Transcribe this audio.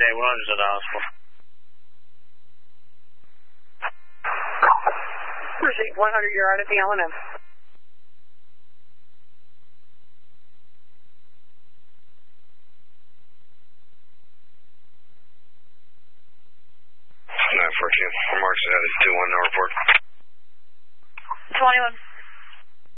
100's at the hospital. Pursuit 100, you're on at the L&M. 914, remarks ahead at 21 Norfolk. 21.